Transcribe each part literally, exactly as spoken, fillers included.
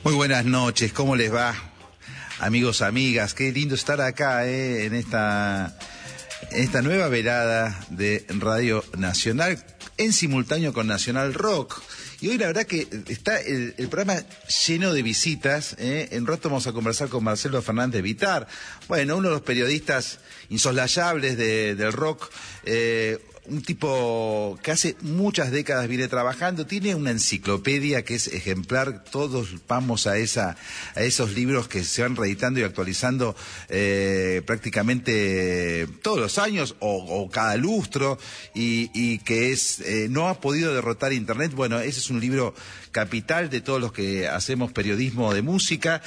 Muy buenas noches, ¿cómo les va? Amigos, amigas, qué lindo estar acá eh, en esta, en esta nueva velada de Radio Nacional, en simultáneo con Nacional Rock. Y hoy la verdad que está el, el programa lleno de visitas. ¿eh? En rato vamos a conversar con Marcelo Fernández Vitar, bueno, uno de los periodistas insoslayables de, del rock, eh, un tipo que hace muchas décadas viene trabajando, tiene una enciclopedia que es ejemplar, todos vamos a esa a esos libros que se van reeditando y actualizando eh, prácticamente todos los años o, o cada lustro, y, y que es eh, no ha podido derrotar Internet. Bueno, ese es un libro capital de todos los que hacemos periodismo de música,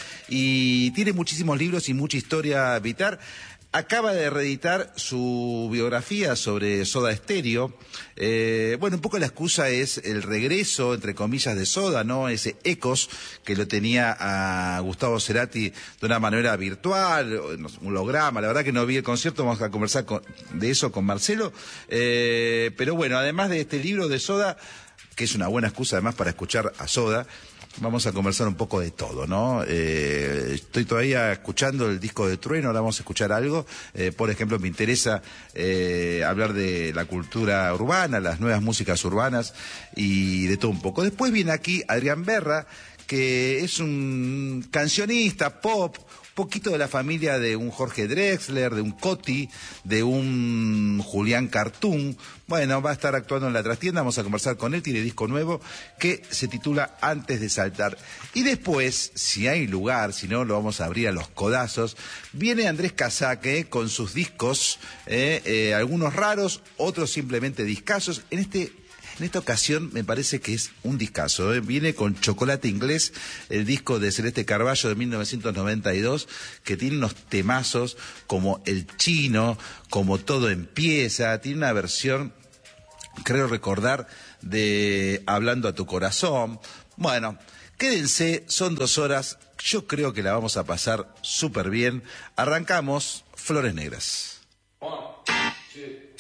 y tiene muchísimos libros y mucha historia vital. Acaba de reeditar su biografía sobre Soda Stereo. Eh, bueno, un poco la excusa es el regreso, entre comillas, de Soda, ¿no? Ese ecos que lo tenía a Gustavo Cerati de una manera virtual, un holograma. La verdad que no vi el concierto, vamos a conversar con, de eso con Marcelo. Eh, pero bueno, además de este libro de Soda, que es una buena excusa además para escuchar a Soda, vamos a conversar un poco de todo, ¿no? Eh, estoy todavía escuchando el disco de Trueno, ahora vamos a escuchar algo. Eh, por ejemplo, me interesa eh, hablar de la cultura urbana, las nuevas músicas urbanas y de todo un poco. Después viene aquí Adrián Berra, que es un cancionista pop, poquito de la familia de un Jorge Drexler, de un Coti, de un Julián Cartoon. Bueno, va a estar actuando en la trastienda, vamos a conversar con él, tiene disco nuevo que se titula Antes de Saltar. Y después, si hay lugar, si no lo vamos a abrir a los codazos, viene Andrés Casaque con sus discos, eh, eh, algunos raros, otros simplemente discazos. En este En esta ocasión me parece que es un discazo, ¿eh? Viene con Chocolate Inglés, el disco de Celeste Carballo de mil novecientos noventa y dos, que tiene unos temazos como El Chino, como Todo Empieza, tiene una versión, creo recordar, de Hablando a tu Corazón. Bueno, quédense, son dos horas, yo creo que la vamos a pasar súper bien. Arrancamos Flores Negras. One, two.